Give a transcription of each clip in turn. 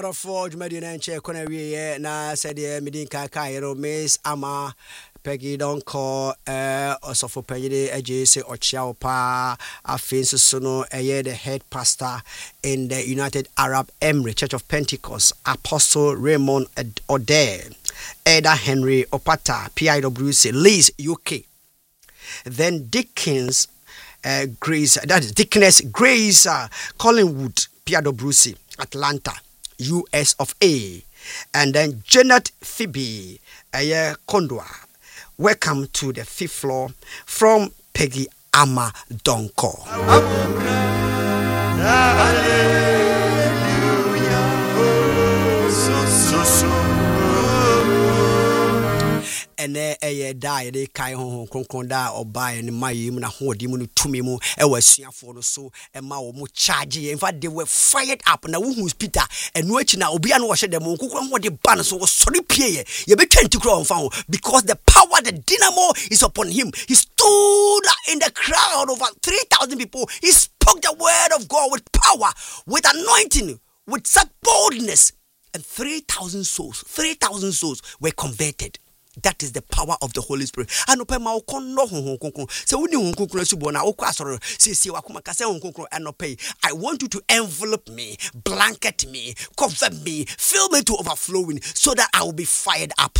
Out for Median and Check na said the Medinka Cairo Miss Ama Peggy don't call also for Peggy AJC or Chiapa Afins Suno the head pastor in the United Arab Emirates Church of Pentecost, Apostle Raymond Ode, Eda Henry Opata, PIWC, Leeds, UK. Then Dickens Grace, that is Dickness Grace Collingwood, PIWC, Atlanta, US of A. And then Janet Phoebe Kondwa. Welcome to the 5th floor from Peggy Ama Donko. And die they kai hon konkonda or buy and my na hodi mu to me mu e wasua for no so e ma wo mu charge. In fact they were fired up na who's Peter and no na obi an wo hye dem kokon ho de ban so wo sori pie ye be twenti kro on fa because the power, the dynamo is upon him. He stood in the crowd over 3,000 people. He spoke the word of God with power, with anointing, with such boldness, and 3,000 souls were converted. That is the power of the Holy Spirit. Anope ma okono honkonkron. Se woni honkonkron subo na okwa asoro sisi wakoma ka se honkonkron anope. I want you to envelop me, blanket me, cover me, fill me to overflowing so that I will be fired up.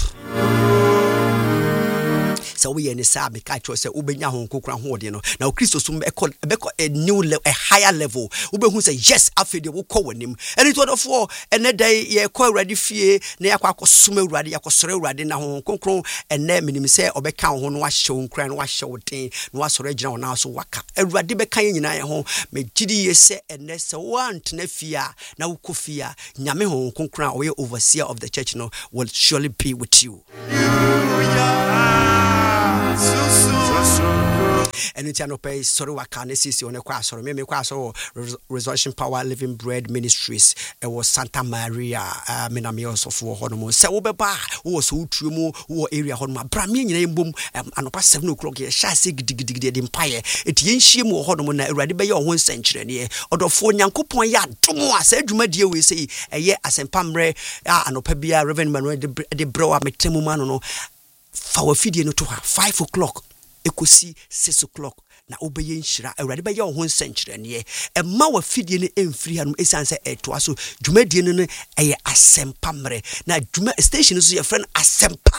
So we any sabe catch say ubenya honkonkron hode no. Now Christo sum beko a new level, a higher level. Ube say yes afede wo kọ wanim. And it was for ene day ye kọ ready fie na yakọ akosum awurade yakosore awurade na honkonkron ene minim say obeka ho no ahyew nkran no ahyew den no asore agina na so waka. Awurade beka nyina ye ho megidi ye se ene se want na fia na wo kofia nyame honkonkron we overseer of the church no will surely be with you. And it's an pay sorry wakane sisi on a class or maybe class or Resurrection Power Living Bread Ministries. It was Santa Maria Minamios of Hormone. So Beba was who trumo who area honma Bramian boom and past 7 o'clock here shasig dig empire. It yen shim or hormone ready by your 1 century or the 4 yanko point ya dumo said you dear we say a year as en pamre and opebia Reverend Manuel de Broa metemumano for feeding to her 5 o'clock. Ekosi 6 o'clock na obeye nhyira awurade be ye ho nsankyere ne e ma wa fidie ne emfiri hanum esanse eto aso dwumadie ne eye asempa mre na dwuma station so ye friend asempa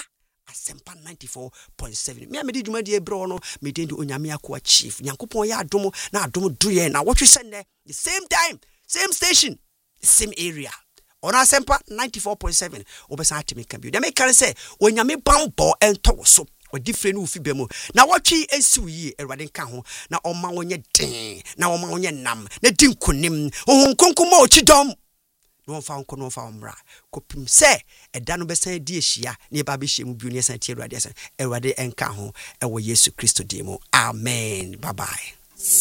94.7 me amedi dwumadie bro no me dendi onyame akwa chief nyankopon ya adom na adom doye na wotwe sene the same time same station same area on asempa 94.7 obesa atimi kan bi dem kan say onyame bambo ento so or different ufi bemo. Na watchi ensu yi erwade nka ho na oma wonye den na oma wonye nam na dinkonim honkonkom o chidom no fa onko no fa omra kopim se eda no besan di ehia na e ba be hye mu bi ne san ti erwade enka ho e wo Yesu Kristo di mu. Amen. Bye bye.